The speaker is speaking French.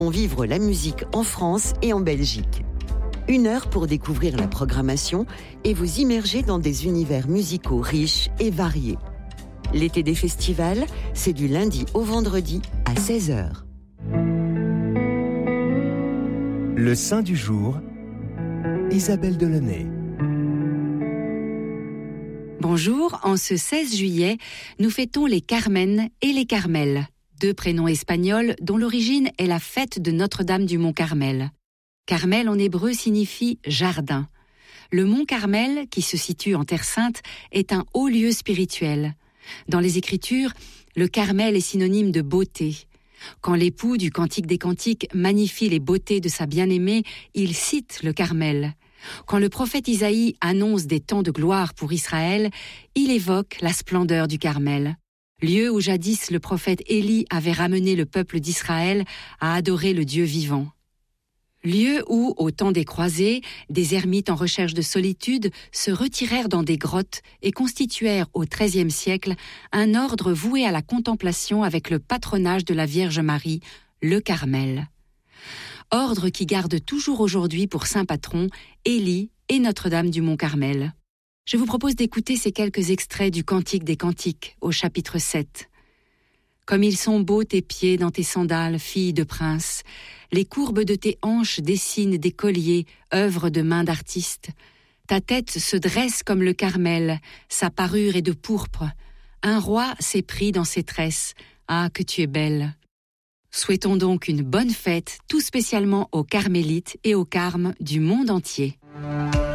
Vivre la musique en France et en Belgique. 1 heure pour découvrir la programmation et vous immerger dans des univers musicaux riches et variés. L'été des festivals, c'est du lundi au vendredi à 16h. Le saint du jour, Isabelle Delaunay. Bonjour, en ce 16 juillet, nous fêtons les Carmen et les Carmels, 2 prénoms espagnols dont l'origine est la fête de Notre-Dame du Mont Carmel. Carmel en hébreu signifie jardin. Le Mont Carmel, qui se situe en Terre Sainte, est un haut lieu spirituel. Dans les Écritures, le Carmel est synonyme de beauté. Quand l'époux du Cantique des Cantiques magnifie les beautés de sa bien-aimée, il cite le Carmel. Quand le prophète Isaïe annonce des temps de gloire pour Israël, il évoque la splendeur du Carmel. Lieu où jadis le prophète Élie avait ramené le peuple d'Israël à adorer le Dieu vivant. Lieu où, au temps des croisés, des ermites en recherche de solitude se retirèrent dans des grottes et constituèrent au XIIIe siècle un ordre voué à la contemplation avec le patronage de la Vierge Marie, le Carmel. Ordre qui garde toujours aujourd'hui pour saint patron Élie et Notre-Dame du Mont Carmel. Je vous propose d'écouter ces quelques extraits du Cantique des Cantiques, au chapitre 7. Comme ils sont beaux tes pieds dans tes sandales, fille de prince, les courbes de tes hanches dessinent des colliers, œuvre de main d'artiste. Ta tête se dresse comme le Carmel, sa parure est de pourpre. Un roi s'est pris dans ses tresses, ah que tu es belle. Souhaitons donc une bonne fête, tout spécialement aux carmélites et aux carmes du monde entier.